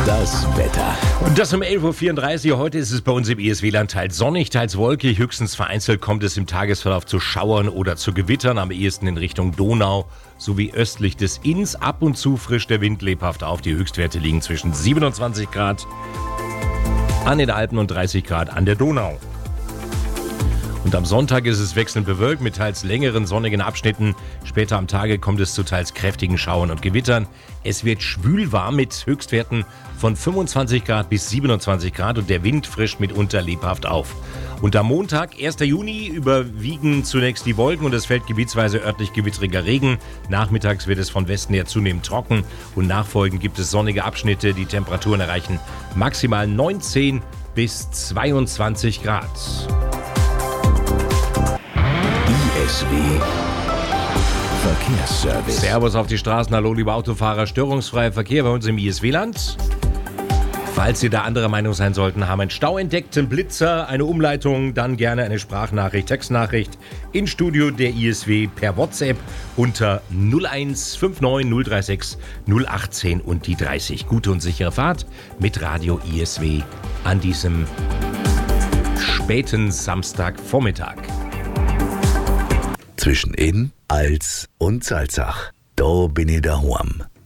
Das Wetter. Und das um 11.34 Uhr. Heute ist es bei uns im ISW-Land teils sonnig, teils wolkig. Höchstens vereinzelt kommt es im Tagesverlauf zu Schauern oder zu Gewittern. Am ehesten in Richtung Donau sowie östlich des Inns. Ab und zu frischt der Wind lebhaft auf. Die Höchstwerte liegen zwischen 27 Grad an den Alpen und 30 Grad an der Donau. Und am Sonntag ist es wechselnd bewölkt mit teils längeren sonnigen Abschnitten. Später am Tage kommt es zu teils kräftigen Schauern und Gewittern. Es wird schwülwarm mit Höchstwerten von 25 Grad bis 27 Grad und der Wind frischt mitunter lebhaft auf. Und am Montag, 1. Juni, überwiegen zunächst die Wolken und es fällt gebietsweise örtlich gewittriger Regen. Nachmittags wird es von Westen her zunehmend trocken und nachfolgend gibt es sonnige Abschnitte. Die Temperaturen erreichen maximal 19 bis 22 Grad. ISW Verkehrsservice. Servus auf die Straßen, hallo liebe Autofahrer, störungsfreier Verkehr bei uns im ISW-Land. Falls Sie da anderer Meinung sein sollten, haben einen Stau entdeckt, einen Blitzer, eine Umleitung, dann gerne eine Sprachnachricht, Textnachricht in Studio der ISW per WhatsApp unter 0159 036 018 und die 30. Gute und sichere Fahrt mit Radio ISW an diesem späten Samstagvormittag. Zwischen Inn, Als und Salzach. Da bin ich daheim.